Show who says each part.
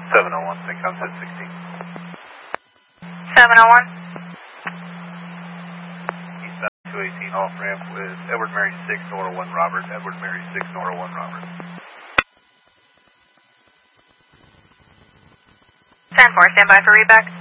Speaker 1: 701, Sync set 16.
Speaker 2: 701.
Speaker 1: Eastbound 218 off ramp with Edward Mary 6, Nora 1 Robert. Edward Mary 6, Nora 1 Robert.
Speaker 2: 10-4, stand by for readback.